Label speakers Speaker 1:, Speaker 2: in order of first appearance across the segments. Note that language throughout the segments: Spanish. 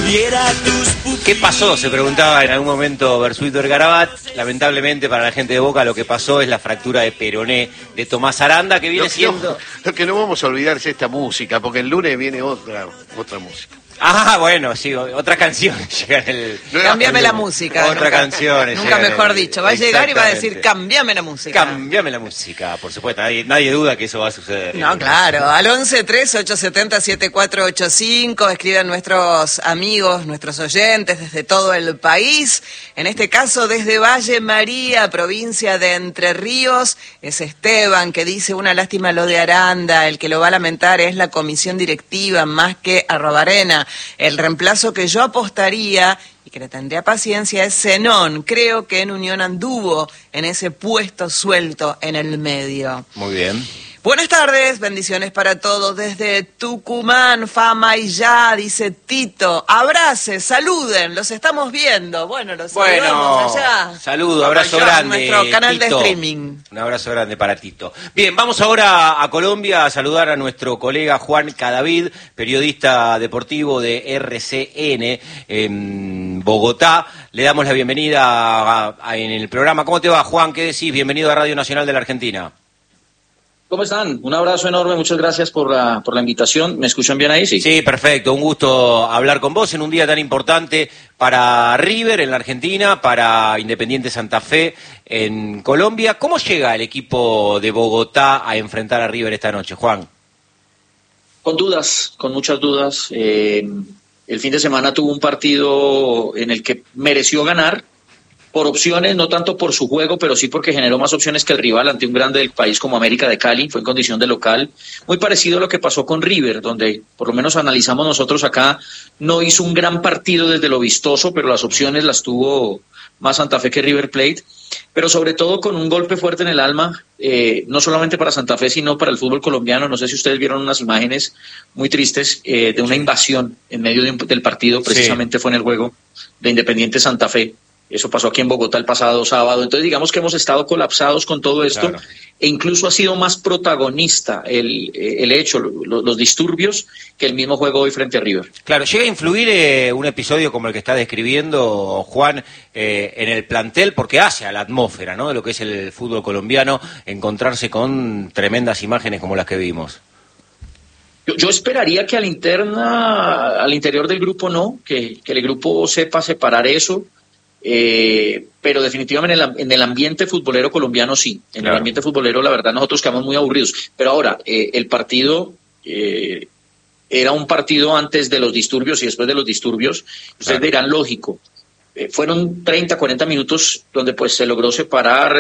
Speaker 1: ¿Qué pasó? Se preguntaba en algún momento Bersuit Vergarabat. Lamentablemente para la gente de Boca lo que pasó es la fractura de peroné de Tomás Aranda, que viene siendo...
Speaker 2: Lo que no vamos a olvidar es esta música, porque el lunes viene otra música.
Speaker 1: Ah, bueno, sí, otra canción llega en el...
Speaker 3: Cámbiame la música.
Speaker 1: Otra canción.
Speaker 3: Nunca mejor dicho. Va a llegar y va a decir, cámbiame la música.
Speaker 1: Cámbiame la música, por supuesto. Nadie duda que eso va a suceder.
Speaker 3: No, claro. Al 11-3-870-7485 escriben nuestros amigos, nuestros oyentes desde todo el país. En este caso, desde Valle María, provincia de Entre Ríos. Es Esteban que dice, una lástima lo de Aranda. El que lo va a lamentar es la comisión directiva más que Arrobarena. El reemplazo que yo apostaría y que le tendría paciencia es Zenón. Creo que en Unión anduvo en ese puesto suelto en el medio.
Speaker 1: Muy bien.
Speaker 3: Buenas tardes, bendiciones para todos desde Tucumán, fama y ya, dice Tito. Abrace, saluden, los estamos viendo. Bueno, los saludamos allá.
Speaker 1: Saludo, abrazo grande.
Speaker 3: En nuestro canal
Speaker 1: Tito.
Speaker 3: de streaming.
Speaker 1: Un abrazo grande para Tito. Bien, vamos ahora a Colombia a saludar a nuestro colega Juan Cadavid, periodista deportivo de RCN en Bogotá. Le damos la bienvenida en el programa. ¿Cómo te va, Juan? ¿Qué decís? Bienvenido a Radio Nacional de la Argentina.
Speaker 4: ¿Cómo están? Un abrazo enorme, muchas gracias por la invitación. ¿Me escuchan bien ahí?
Speaker 1: Sí, perfecto. Un gusto hablar con vos en un día tan importante para River en la Argentina, para Independiente Santa Fe en Colombia. ¿Cómo llega el equipo de Bogotá a enfrentar a River esta noche, Juan?
Speaker 4: Con dudas, con muchas dudas. El fin de semana tuvo un partido en el que mereció ganar. Por opciones, no tanto por su juego, pero sí porque generó más opciones que el rival ante un grande del país como América de Cali, fue en condición de local. Muy parecido a lo que pasó con River, donde por lo menos analizamos nosotros acá, no hizo un gran partido desde lo vistoso, pero las opciones las tuvo más Santa Fe que River Plate, pero sobre todo con un golpe fuerte en el alma, no solamente para Santa Fe, sino para el fútbol colombiano. No sé si ustedes vieron unas imágenes muy tristes de una invasión en medio del partido, precisamente fue en el juego de Independiente Santa Fe. Eso pasó aquí en Bogotá el pasado sábado. Entonces digamos que hemos estado colapsados con todo esto, claro. E incluso ha sido más protagonista el hecho, los disturbios, que el mismo juego hoy frente a River.
Speaker 1: Claro, ¿llega a influir un episodio como el que está describiendo Juan en el plantel? Porque hace a la atmósfera, ¿no?, de lo que es el fútbol colombiano, encontrarse con tremendas imágenes como las que vimos.
Speaker 4: Yo esperaría que al interior del grupo no, que el grupo sepa separar eso. Pero definitivamente en el ambiente futbolero colombiano sí, en claro. El ambiente futbolero la verdad nosotros quedamos muy aburridos, pero ahora el partido era un partido antes de los disturbios y después de los disturbios, ustedes dirán lógico, fueron 30, 40 minutos donde pues se logró separar,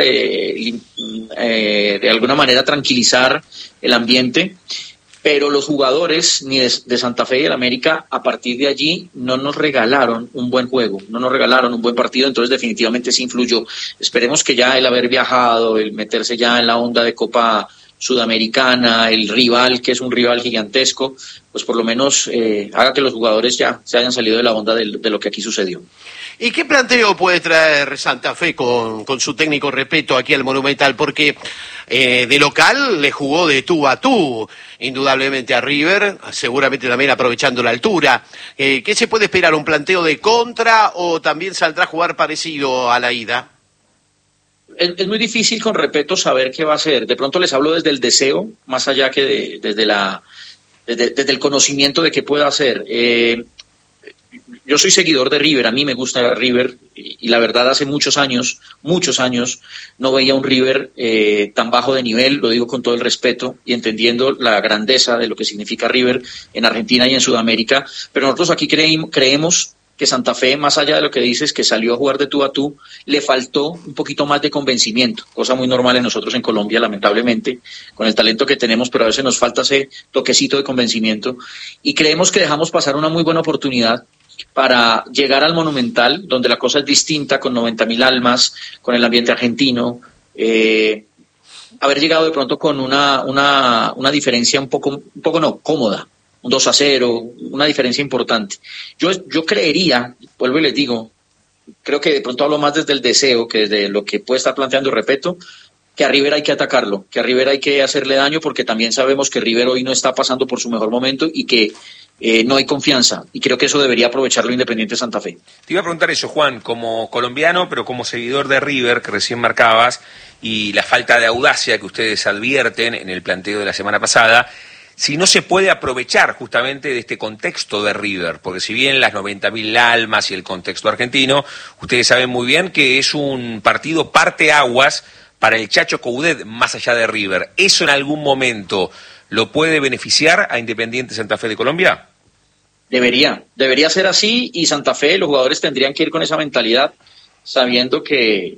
Speaker 4: de alguna manera tranquilizar el ambiente. Pero los jugadores ni de Santa Fe y del América, a partir de allí, no nos regalaron un buen juego, no nos regalaron un buen partido, entonces definitivamente sí influyó. Esperemos que ya el haber viajado, el meterse ya en la onda de Copa Sudamericana, el rival, que es un rival gigantesco, pues por lo menos haga que los jugadores ya se hayan salido de la onda de lo que aquí sucedió.
Speaker 2: ¿Y qué planteo puede traer Santa Fe con su técnico Repetto aquí al Monumental? Porque de local le jugó de tú a tú, indudablemente a River, seguramente también aprovechando la altura. ¿Qué se puede esperar? ¿Un planteo de contra o también saldrá a jugar parecido a la ida?
Speaker 4: Es muy difícil con Repetto saber qué va a hacer. De pronto les hablo desde el deseo, más allá que desde el conocimiento de qué pueda hacer. Yo soy seguidor de River, a mí me gusta River y la verdad hace muchos años no veía un River tan bajo de nivel, lo digo con todo el respeto y entendiendo la grandeza de lo que significa River en Argentina y en Sudamérica, pero nosotros aquí creemos que Santa Fe, más allá de lo que dices, que salió a jugar de tú a tú, le faltó un poquito más de convencimiento, cosa muy normal en nosotros en Colombia, lamentablemente, con el talento que tenemos, pero a veces nos falta ese toquecito de convencimiento, y creemos que dejamos pasar una muy buena oportunidad para llegar al Monumental, donde la cosa es distinta, con 90.000 almas, con el ambiente argentino, haber llegado de pronto con una diferencia un poco no, cómoda, un 2-0, una diferencia importante. Yo creería, vuelvo y les digo, creo que de pronto hablo más desde el deseo que desde lo que puede estar planteando Repetto, que a River hay que atacarlo, que a River hay que hacerle daño, porque también sabemos que River hoy no está pasando por su mejor momento y que no hay confianza, y creo que eso debería aprovecharlo Independiente Santa Fe.
Speaker 5: Te iba a preguntar eso, Juan, como colombiano, pero como seguidor de River, que recién marcabas, y la falta de audacia que ustedes advierten en el planteo de la semana pasada, si no se puede aprovechar justamente de este contexto de River, porque si bien las 90.000 almas y el contexto argentino, ustedes saben muy bien que es un partido parteaguas para el Chacho Coudet más allá de River. ¿Eso en algún momento lo puede beneficiar a Independiente Santa Fe de Colombia?
Speaker 4: Debería ser así, y Santa Fe, los jugadores tendrían que ir con esa mentalidad, sabiendo que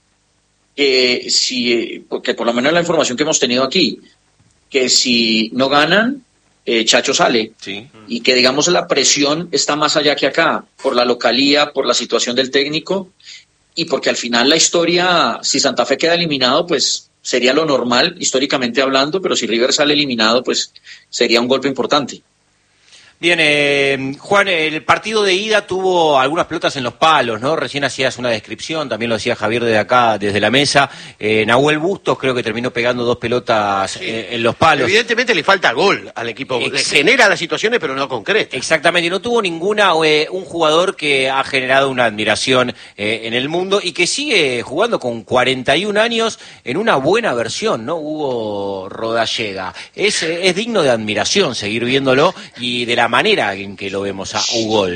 Speaker 4: porque por lo menos la información que hemos tenido aquí, que si no ganan, Chacho sale,
Speaker 5: sí.
Speaker 4: Y que digamos la presión está más allá que acá, por la localía, por la situación del técnico, y porque al final la historia, si Santa Fe queda eliminado, pues sería lo normal, históricamente hablando, pero si River sale eliminado, pues sería un golpe importante.
Speaker 1: Bien, Juan, el partido de ida tuvo algunas pelotas en los palos, ¿no? Recién hacías una descripción, también lo hacía Javier desde acá, desde la mesa. Nahuel Bustos creo que terminó pegando 2 pelotas sí. En los palos.
Speaker 2: Evidentemente le falta gol al equipo. Genera las situaciones, pero no concreta.
Speaker 1: Exactamente, no tuvo ninguna un jugador que ha generado una admiración en el mundo y que sigue jugando con 41 años en una buena versión, ¿no? Hugo Rodallega. Es digno de admiración seguir viéndolo y de la manera en que lo vemos a Hugo.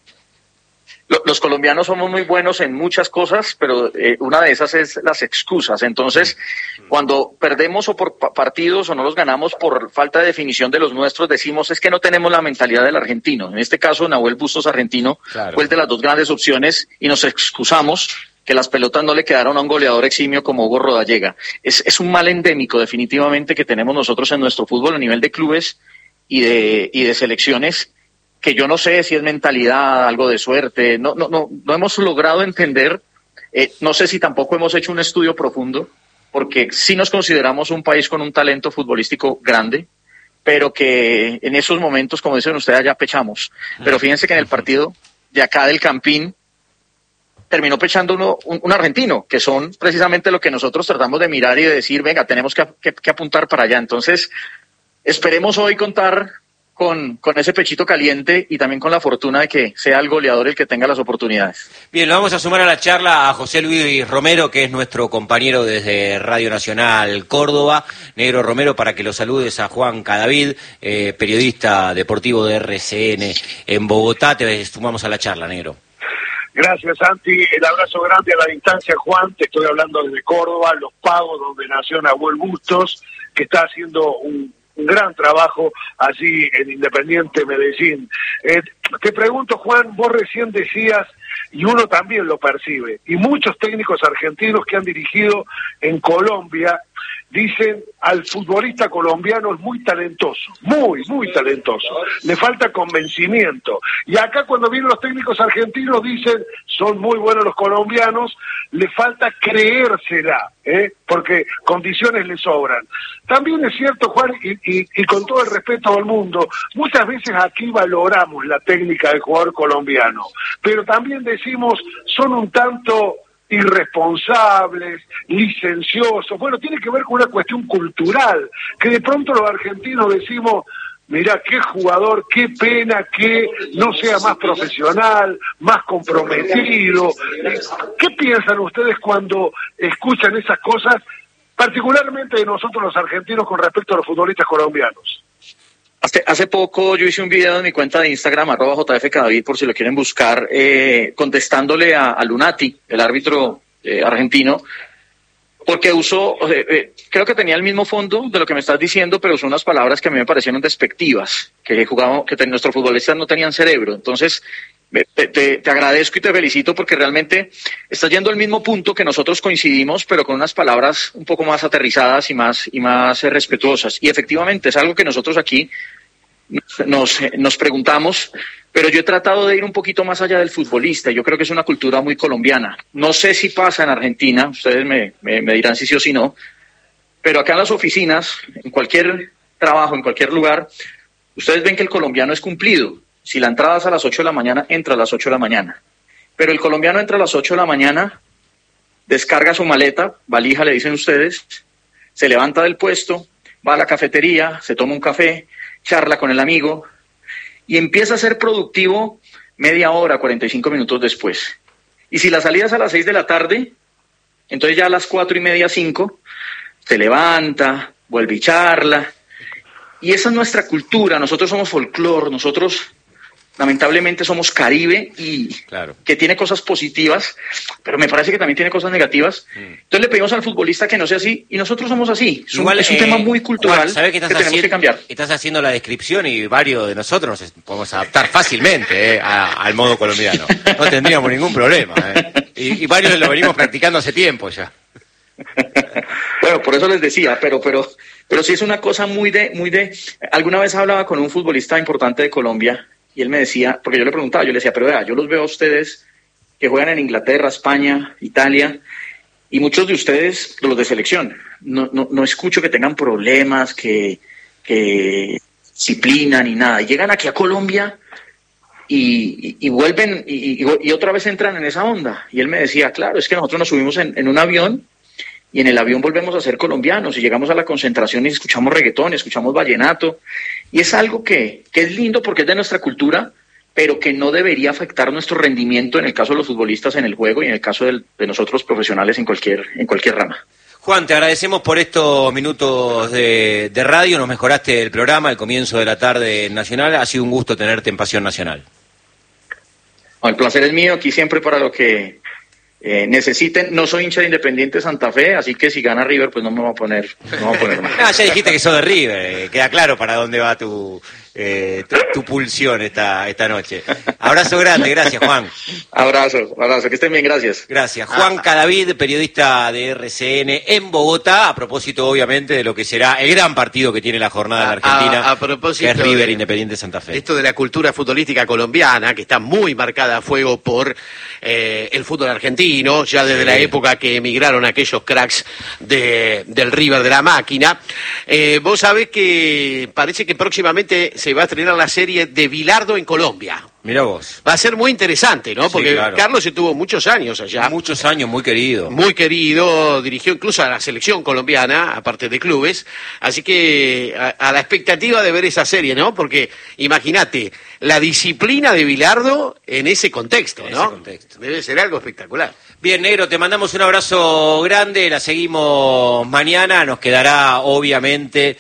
Speaker 4: Los colombianos somos muy buenos en muchas cosas, pero una de esas es las excusas. Entonces, cuando perdemos o por partidos o no los ganamos por falta de definición de los nuestros, decimos es que no tenemos la mentalidad del argentino. En este caso, Nahuel Bustos argentino
Speaker 1: claro.
Speaker 4: Fue el de las 2 grandes opciones y nos excusamos que las pelotas no le quedaron a un goleador eximio como Hugo Rodallega. Es un mal endémico definitivamente que tenemos nosotros en nuestro fútbol a nivel de clubes y de selecciones, que yo no sé si es mentalidad, algo de suerte, no hemos logrado entender, no sé si tampoco hemos hecho un estudio profundo, porque sí nos consideramos un país con un talento futbolístico grande, pero que en esos momentos, como dicen ustedes, ya pechamos. Pero fíjense que en el partido de acá del Campín terminó pechando un argentino, que son precisamente lo que nosotros tratamos de mirar y de decir, venga, tenemos que apuntar para allá. Entonces, esperemos hoy contar con ese pechito caliente y también con la fortuna de que sea el goleador el que tenga las oportunidades.
Speaker 1: Bien, lo vamos a sumar a la charla a José Luis Romero, que es nuestro compañero desde Radio Nacional Córdoba. Negro Romero, para que lo saludes a Juan Cadavid, periodista deportivo de RCN en Bogotá. Te sumamos a la charla, Negro.
Speaker 6: Gracias, Santi. El abrazo grande a la distancia, Juan. Te estoy hablando desde Córdoba, Los Pagos, donde nació Nahuel Bustos, que está haciendo un gran trabajo allí en Independiente Medellín. Te pregunto, Juan, vos recién decías, y uno también lo percibe, y muchos técnicos argentinos que han dirigido en Colombia dicen al futbolista colombiano es muy talentoso, muy talentoso, le falta convencimiento. Y acá cuando vienen los técnicos argentinos dicen son muy buenos los colombianos, le falta creérsela, porque condiciones le sobran. También es cierto, Juan, y con todo el respeto al mundo, muchas veces aquí valoramos la técnica del jugador colombiano, pero también decimos son un tanto irresponsables, licenciosos. Bueno, tiene que ver con una cuestión cultural, que de pronto los argentinos decimos, mirá, qué jugador, qué pena que no sea más profesional, más comprometido. ¿Qué piensan ustedes cuando escuchan esas cosas, particularmente de nosotros los argentinos con respecto a los futbolistas colombianos?
Speaker 4: Hace poco yo hice un video en mi cuenta de Instagram, @JFCadavid, por si lo quieren buscar, contestándole a Lunati, el árbitro argentino, porque usó, creo que tenía el mismo fondo de lo que me estás diciendo, pero usó unas palabras que a mí me parecieron despectivas, que nuestros futbolistas no tenían cerebro. Entonces, te agradezco y te felicito porque realmente estás yendo al mismo punto que nosotros coincidimos, pero con unas palabras un poco más aterrizadas y más respetuosas. Y efectivamente es algo que nosotros aquí nos preguntamos, pero yo he tratado de ir un poquito más allá del futbolista. Yo creo que es una cultura muy colombiana. No sé si pasa en Argentina, ustedes me dirán si sí o si no, pero acá en las oficinas, en cualquier trabajo, en cualquier lugar, ustedes ven que el colombiano es cumplido. Si la entrada es a las 8 de la mañana, entra a las 8 de la mañana. Pero el colombiano entra a las 8 de la mañana, descarga su maleta, valija le dicen ustedes, se levanta del puesto, va a la cafetería, se toma un café, charla con el amigo y empieza a ser productivo media hora, 45 minutos después. Y si la salida es a las 6 de la tarde, entonces ya a las 4:30, 5, se levanta, vuelve y charla. Y esa es nuestra cultura, nosotros somos folclore, nosotros lamentablemente somos Caribe y
Speaker 1: claro,
Speaker 4: que tiene cosas positivas, pero me parece que también tiene cosas negativas. Entonces le pedimos al futbolista que no sea así y nosotros somos así.
Speaker 1: Igual,
Speaker 4: es un tema muy cultural
Speaker 1: Juan, ¿sabés que
Speaker 4: tenemos que cambiar.
Speaker 1: Estás haciendo la descripción y varios de nosotros nos podemos adaptar fácilmente al modo colombiano. No tendríamos ningún problema. Y varios lo venimos practicando hace tiempo ya.
Speaker 4: Bueno, por eso les decía, pero sí es una cosa muy de... Alguna vez hablaba con un futbolista importante de Colombia y él me decía, porque yo le preguntaba, yo le decía, pero vea, yo los veo a ustedes que juegan en Inglaterra, España, Italia, y muchos de ustedes, los de selección, no escucho que tengan problemas, que disciplina ni nada. Y llegan aquí a Colombia y vuelven y otra vez entran en esa onda. Y él me decía, claro, es que nosotros nos subimos en un avión y en el avión volvemos a ser colombianos y llegamos a la concentración y escuchamos reggaetón, escuchamos vallenato. Y es algo que es lindo porque es de nuestra cultura, pero que no debería afectar nuestro rendimiento en el caso de los futbolistas en el juego y en el caso de nosotros profesionales en cualquier rama.
Speaker 1: Juan, te agradecemos por estos minutos de radio, nos mejoraste el programa, el comienzo de la tarde nacional, ha sido un gusto tenerte en Pasión Nacional.
Speaker 4: El placer es mío, aquí siempre para lo que necesiten. No soy hincha de Independiente Santa Fe, así que si gana River, pues no me voy a poner mal.
Speaker 1: Ya dijiste que sos de River, queda claro para dónde va tu pulsión esta noche. Abrazo grande, gracias Juan.
Speaker 4: Abrazo, que estén bien, gracias.
Speaker 1: Gracias. Juan Cadavid, periodista de RCN en Bogotá, a propósito obviamente de lo que será el gran partido que tiene la jornada en Argentina,
Speaker 2: a propósito
Speaker 1: que es River Independiente Santa Fe.
Speaker 2: Esto de la cultura futbolística colombiana, que está muy marcada a fuego por el fútbol argentino, ya desde la época que emigraron aquellos cracks del River de la máquina. Vos sabés que parece que próximamente se va a estrenar la serie de Bilardo en Colombia.
Speaker 1: Mirá vos.
Speaker 2: Va a ser muy interesante, ¿no?
Speaker 1: Sí,
Speaker 2: porque
Speaker 1: claro.
Speaker 2: Carlos estuvo muchos años allá.
Speaker 1: Muchos años, muy querido.
Speaker 2: Muy querido, dirigió incluso a la selección colombiana, aparte de clubes. Así que a la expectativa de ver esa serie, ¿no? Porque imagínate, la disciplina de Bilardo en ese contexto, ¿no?
Speaker 1: En ese contexto.
Speaker 2: Debe ser algo espectacular.
Speaker 1: Bien, negro, te mandamos un abrazo grande, la seguimos mañana, nos quedará obviamente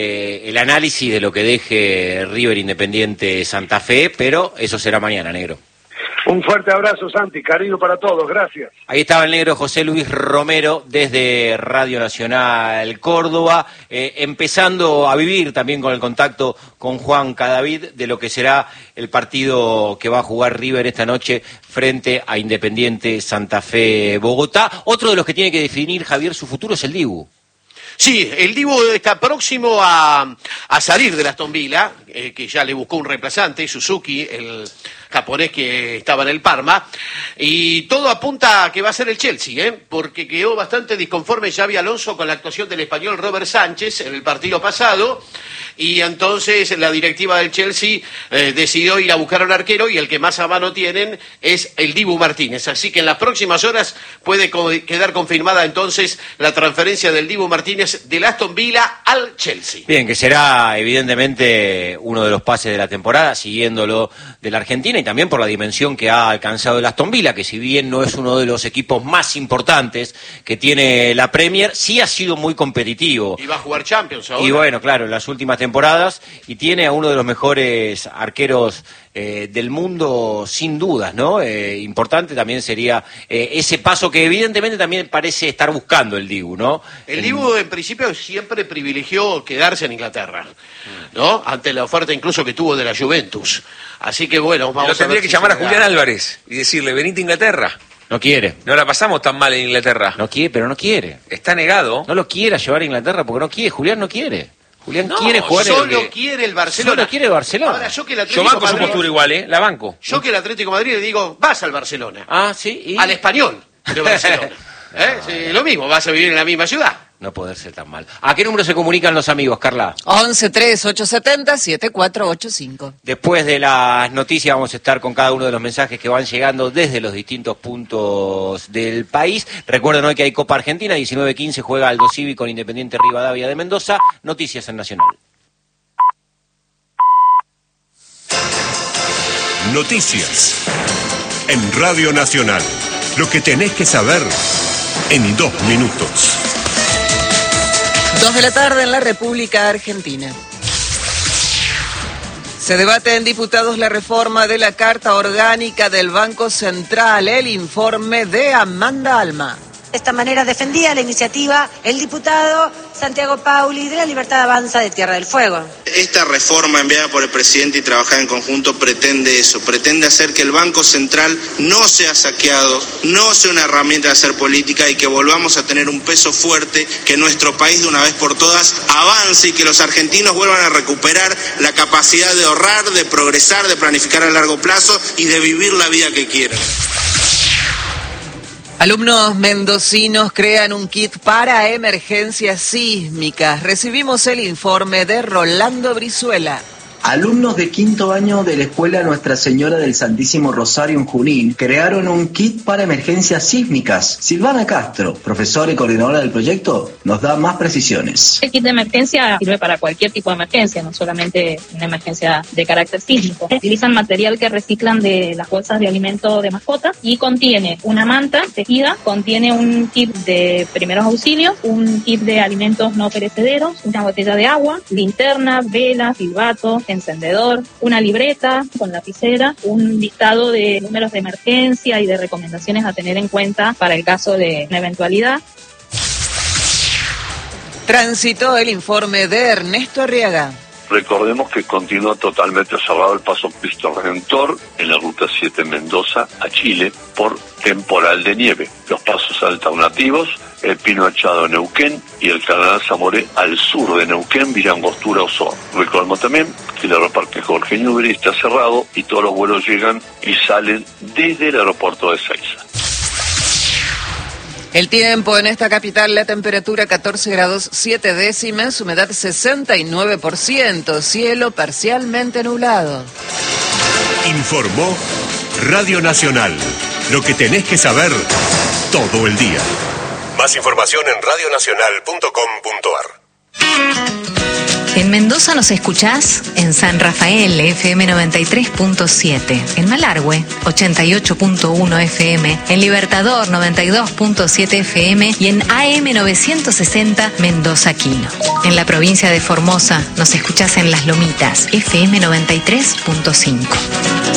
Speaker 1: el análisis de lo que deje River Independiente Santa Fe, pero eso será mañana, negro.
Speaker 6: Un fuerte abrazo, Santi, cariño para todos, gracias.
Speaker 1: Ahí estaba el negro José Luis Romero desde Radio Nacional Córdoba, empezando a vivir también con el contacto con Juan Cadavid de lo que será el partido que va a jugar River esta noche frente a Independiente Santa Fe Bogotá. Otro de los que tiene que definir Javier su futuro es el Dibu.
Speaker 2: Sí, el Dibu está próximo a salir de Aston Villa, que ya le buscó un reemplazante, Suzuki, el japonés que estaba en el Parma, y todo apunta a que va a ser el Chelsea, porque quedó bastante disconforme Xabi Alonso con la actuación del español Robert Sánchez en el partido pasado, y entonces la directiva del Chelsea decidió ir a buscar a un arquero, y el que más a mano tienen es el Dibu Martínez, así que en las próximas horas puede quedar confirmada entonces la transferencia del Dibu Martínez del Aston Villa al Chelsea.
Speaker 1: Bien, que será evidentemente uno de los pases de la temporada, siguiéndolo de la Argentina, y también por la dimensión que ha alcanzado el Aston Villa, que si bien no es uno de los equipos más importantes que tiene la Premier, sí ha sido muy competitivo.
Speaker 2: Y va a jugar Champions ahora.
Speaker 1: Y bueno, claro, en las últimas temporadas, y tiene a uno de los mejores arqueros del mundo, sin dudas, ¿no? Importante también sería ese paso que evidentemente también parece estar buscando el Dibu, ¿no?
Speaker 2: El Dibu en principio siempre privilegió quedarse en Inglaterra, ¿no? Ante la oferta incluso que tuvo de la Juventus. Así que bueno, vamos a ver.
Speaker 5: Tendría que llamar a Julián Álvarez y decirle, venite a Inglaterra.
Speaker 1: No quiere.
Speaker 5: No la pasamos tan mal en Inglaterra.
Speaker 1: No quiere, pero no quiere.
Speaker 5: Está negado.
Speaker 1: No lo quiera llevar a Inglaterra porque no quiere. Julián no quiere. Julián quiere jugar
Speaker 2: solo quiere el Barcelona.
Speaker 1: Solo quiere el Barcelona.
Speaker 2: Ahora, yo
Speaker 5: banco su postura igual, la banco.
Speaker 2: Yo que el Atlético de Madrid le digo, vas al Barcelona.
Speaker 1: Ah, sí. ¿Y?
Speaker 2: Al Español de Barcelona. Sí, lo mismo, vas a vivir en la misma ciudad.
Speaker 1: No poder ser tan mal. ¿A qué número se comunican los amigos, Carla?
Speaker 3: 11-3-870-7485.
Speaker 1: Después de las noticias vamos a estar con cada uno de los mensajes que van llegando desde los distintos puntos del país. Recuerden hoy que hay Copa Argentina, 19-15 juega Aldo Civi con Independiente Rivadavia de Mendoza. Noticias en Nacional.
Speaker 7: noticias. En Radio Nacional, lo que tenés que saber en 2 minutos.
Speaker 3: 2 de la tarde en la República Argentina. Se debate en diputados la reforma de la Carta Orgánica del Banco Central. El informe de Amanda Alma.
Speaker 8: De esta manera defendía la iniciativa el diputado Santiago Pauli de la Libertad Avanza de Tierra del Fuego.
Speaker 9: Esta reforma enviada por el presidente y trabajada en conjunto pretende eso, pretende hacer que el Banco Central no sea saqueado, no sea una herramienta de hacer política y que volvamos a tener un peso fuerte, que nuestro país de una vez por todas avance y que los argentinos vuelvan a recuperar la capacidad de ahorrar, de progresar, de planificar a largo plazo y de vivir la vida que quieran.
Speaker 3: Alumnos mendocinos crean un kit para emergencias sísmicas. Recibimos el informe de Rolando Brizuela.
Speaker 10: Alumnos de 5º año de la Escuela Nuestra Señora del Santísimo Rosario en Junín crearon un kit para emergencias sísmicas. Silvana Castro, profesora y coordinadora del proyecto, nos da más precisiones.
Speaker 11: El kit de emergencia sirve para cualquier tipo de emergencia, no solamente una emergencia de carácter sísmico. Utilizan material que reciclan de las bolsas de alimento de mascotas y contiene una manta tejida, contiene un kit de primeros auxilios, un kit de alimentos no perecederos, una botella de agua, linterna, vela, silbato, encendedor, una libreta con lapicera, un listado de números de emergencia y de recomendaciones a tener en cuenta para el caso de una eventualidad.
Speaker 3: Transitó el informe de Ernesto Arriaga.
Speaker 12: Recordemos que continúa totalmente cerrado el paso Cristo Redentor en la ruta 7 Mendoza a Chile por temporal de nieve. Los pasos alternativos, el Pino Achado Neuquén y el Canal Zamoré al sur de Neuquén, Virangostura Osorno. Recordemos también que el aeroparque Jorge Newbery está cerrado y todos los vuelos llegan y salen desde el aeropuerto de Ezeiza.
Speaker 3: El tiempo en esta capital, la temperatura 14 grados 7 décimas, humedad 69%, cielo parcialmente nublado.
Speaker 7: Informó Radio Nacional. Lo que tenés que saber todo el día. Más información en radionacional.com.ar.
Speaker 13: En Mendoza nos escuchás en San Rafael, FM 93.7, en Malargüe, 88.1 FM, en Libertador, 92.7 FM y en AM 960 Mendoza Quino. En la provincia de Formosa nos escuchás en Las Lomitas, FM 93.5.